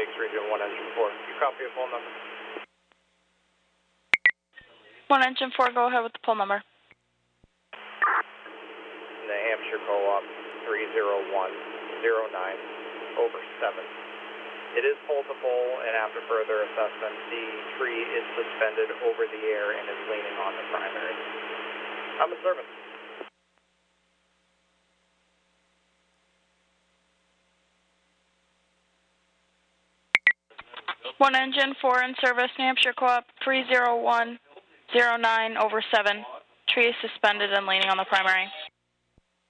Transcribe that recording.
Phoenix Region 1 Engine 4. You copy a phone number? 1 Engine 4, go ahead with the poll number. New Hampshire Co-op 30109/7. It is pole to pole, and after further assessment, the tree is suspended over the air and is leaning on the primary. I'm in service. 1 Engine 4 in service, New Hampshire Co-op 30109/7. Tree is suspended and leaning on the primary.